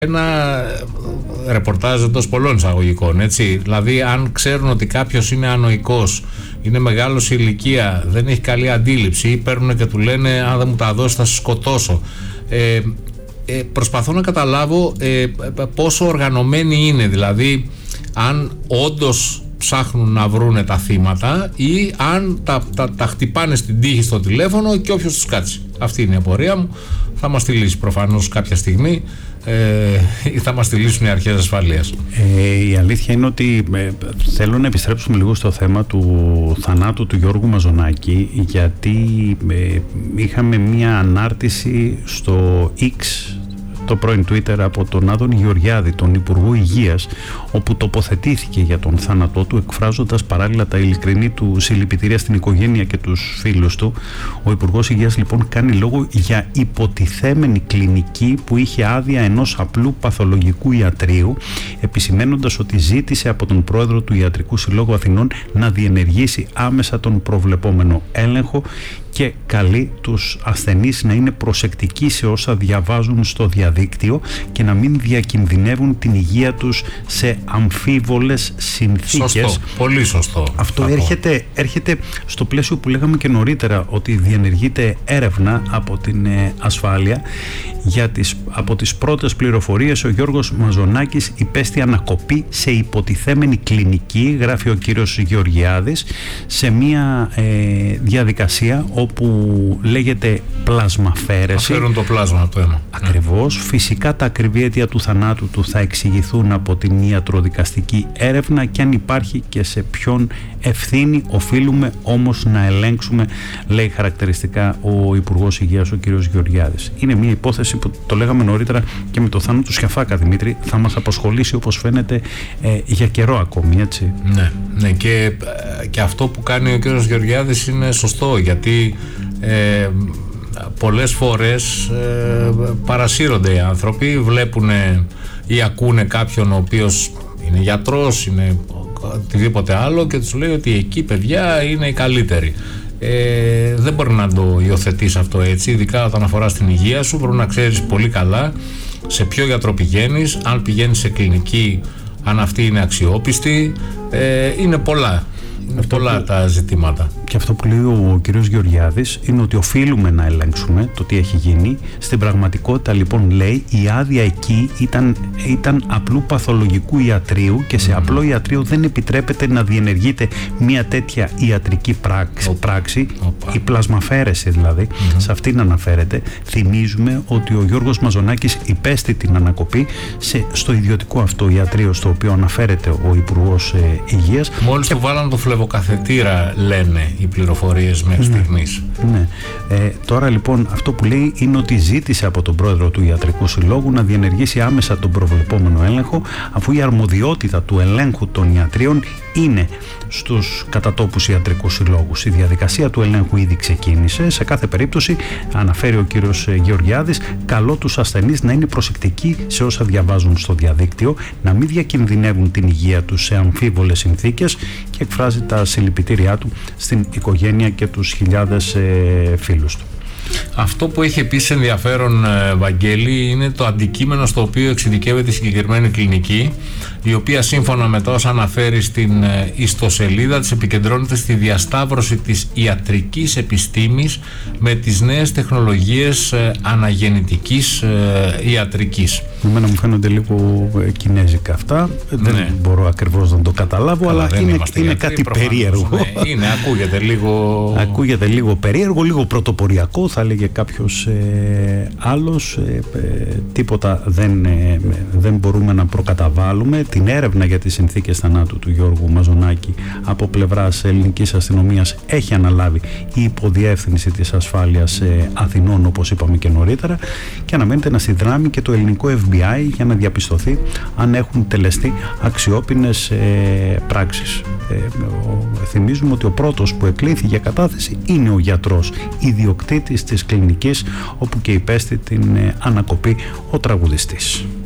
ένα ρεπορτάζ εντός πολλών εισαγωγικών, έτσι. Δηλαδή, αν ξέρουν ότι κάποιος είναι ανοικός, είναι μεγάλος σε ηλικία, δεν έχει καλή αντίληψη, ή παίρνουν και του λένε αν δεν μου τα δώσεις θα σε σκοτώσω. Προσπαθώ να καταλάβω πόσο οργανωμένοι είναι, δηλαδή αν όντως ψάχνουν να βρούνε τα θύματα ή αν τα χτυπάνε στην τύχη στο τηλέφωνο και όποιος τους κάτσει. Αυτή είναι η απορία μου. Θα μας τη λύσει προφανώς κάποια στιγμή ή θα μας τη λύσουν οι αρχές ασφαλείας. Η αλήθεια είναι ότι θέλω να επιστρέψουμε λίγο στο θέμα του θανάτου του Γιώργου Μαζονάκη, γιατί είχαμε μία ανάρτηση στο X, το πρώην Twitter, από τον Άδωνη Γεωργιάδη, τον Υπουργό Υγείας, όπου τοποθετήθηκε για τον θάνατό του, εκφράζοντας παράλληλα τα ειλικρινή του συλληπιτήρια στην οικογένεια και τους φίλους του. Ο Υπουργός Υγείας λοιπόν κάνει λόγο για υποτιθέμενη κλινική που είχε άδεια ενός απλού παθολογικού ιατρείου, επισημαίνοντας ότι ζήτησε από τον πρόεδρο του Ιατρικού Συλλόγου Αθηνών να διενεργήσει άμεσα τον προβλεπόμενο έλεγχο και καλεί τους ασθενείς να είναι προσεκτικοί σε όσα διαβάζουν στο διαδίκτυο και να μην διακινδυνεύουν την υγεία τους σε αμφίβολες συνθήκες. Σωστό, πολύ σωστό. Αυτό έρχεται στο πλαίσιο που λέγαμε και νωρίτερα, ότι διενεργείται έρευνα από την ασφάλεια. Από τις πρώτες πληροφορίες, ο Γιώργος Μαζονάκης υπέστη ανακοπή σε υποτιθέμενη κλινική, γράφει ο κύριος Γεωργιάδης, σε μια διαδικασία όπου λέγεται πλασμαφαίρεση. Αφαίρουν το πλάσμα από το αίμα. Ακριβώς. Φυσικά τα ακριβή αίτια του θανάτου του θα εξηγηθούν από την ιατροδικαστική έρευνα και αν υπάρχει και σε ποιον ευθύνη. Οφείλουμε όμως να ελέγξουμε, λέει χαρακτηριστικά ο Υπουργός Υγείας, ο κύριος Γεωργιάδης. Είναι μια υπόθεση που, το λέγαμε νωρίτερα και με το θάνατο του Σιαφάκα, Δημήτρη, θα μας απασχολήσει όπως φαίνεται για καιρό ακόμη, έτσι. Ναι, και αυτό που κάνει ο κύριος Γεωργιάδης είναι σωστό, γιατί πολλές φορές παρασύρονται οι άνθρωποι, βλέπουν ή ακούνε κάποιον ο οποίος είναι γιατρός, είναι οτιδήποτε άλλο και τους λέει ότι εκεί παιδιά είναι οι καλύτεροι. Δεν μπορεί να το υιοθετείς αυτό έτσι, ειδικά όταν αφορά στην υγεία σου. Πρέπει να ξέρεις πολύ καλά σε ποιο γιατρό πηγαίνεις, αν πηγαίνεις σε κλινική, αν αυτή είναι αξιόπιστη. Είναι πολλά. Είναι πολλά τα ζητήματα. Και αυτό που λέει ο κύριος Γεωργιάδης είναι ότι οφείλουμε να ελέγξουμε το τι έχει γίνει. Στην πραγματικότητα λοιπόν, λέει, η άδεια εκεί ήταν απλού παθολογικού ιατρείου και σε απλό ιατρείο δεν επιτρέπεται να διενεργείται μια τέτοια ιατρική πράξη, η πλασμαφαίρεση δηλαδή, σε αυτήν αναφέρεται. Θυμίζουμε ότι ο Γιώργος Μαζονάκης υπέστη την ανακοπή στο ιδιωτικό αυτό ιατρείο στο οποίο αναφέρεται ο Υπουργός Υγείας. Μόλις του βάλαν το φλεβοκαθετήρα, λένε οι πληροφορίες μέχρι στιγμής. Ναι. Τώρα λοιπόν αυτό που λέει είναι ότι ζήτησε από τον πρόεδρο του Ιατρικού Συλλόγου να διενεργήσει άμεσα τον προβλεπόμενο έλεγχο, αφού η αρμοδιότητα του ελέγχου των ιατρίων είναι στους κατατόπους ιατρικούς συλλόγους. Η διαδικασία του ελέγχου ήδη ξεκίνησε. Σε κάθε περίπτωση, αναφέρει ο κύριος Γεωργιάδης, καλώ τους ασθενείς να είναι προσεκτικοί σε όσα διαβάζουν στο διαδίκτυο, να μην διακινδυνεύουν την υγεία τους σε αμφίβολες συνθήκες και εκφράζει τα συλληπιτήριά του στην οικογένεια και τους χιλιάδες φίλους του. Αυτό που έχει επίσης ενδιαφέρον, Βαγγέλη, είναι το αντικείμενο στο οποίο εξειδικεύεται η συγκεκριμένη κλινική, η οποία σύμφωνα με τα όσα αναφέρει στην ιστοσελίδα της επικεντρώνεται στη διασταύρωση της ιατρικής επιστήμης με τις νέες τεχνολογίες αναγεννητικής ιατρικής. Εμένα μου φαίνονται λίγο κινέζικα αυτά, δεν μπορώ ακριβώς να το καταλάβω, αλλά είναι κάτι περίεργο. Ναι, ακούγεται λίγο περίεργο, λίγο πρωτοποριακό θα έλεγε κάποιος άλλος. Τίποτα δεν μπορούμε να προκαταβάλουμε. Την έρευνα για τις συνθήκες θανάτου του Γιώργου Μαζονάκη από πλευράς ελληνικής αστυνομίας έχει αναλάβει η υποδιεύθυνση της ασφάλειας Αθηνών, όπως είπαμε και νωρίτερα, και αναμένεται να συνδράμει και το ελληνικό FBI για να διαπιστωθεί αν έχουν τελεστεί αξιόπινες πράξεις. Θυμίζουμε ότι ο πρώτος που εκλήθη για κατάθεση είναι ο γιατρός, ιδιοκτήτης της κλινικής, όπου και υπέστη την ανακοπή ο τραγουδιστής.